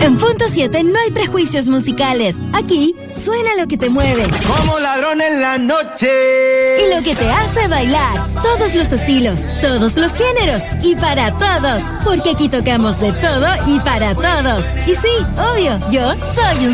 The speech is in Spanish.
En Punto 7 no hay prejuicios musicales. Aquí suena lo que te mueve. Como ladrón en la noche. Y lo que te hace bailar. Todos los estilos, todos los géneros y para todos. Porque aquí tocamos de todo y para todos. Y sí, obvio, yo soy un